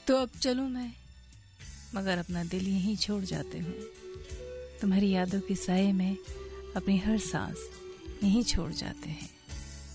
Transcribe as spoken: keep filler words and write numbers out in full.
तो अब चलूं मैं, मगर अपना दिल यहीं छोड़ जाते हूँ। तुम्हारी यादों के साए में अपनी हर सांस यहीं छोड़ जाते हैं।